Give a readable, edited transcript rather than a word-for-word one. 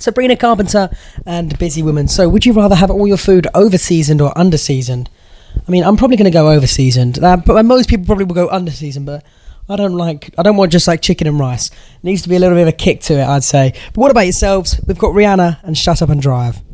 Sabrina Carpenter and Busy Woman. So would you rather have all your food over-seasoned or under-seasoned? I mean, I'm probably going to go over-seasoned. But most people probably will go under-seasoned, but I don't want just like chicken and rice. It needs to be a little bit of a kick to it, I'd say. But what about yourselves? We've got Rihanna and Shut Up and Drive.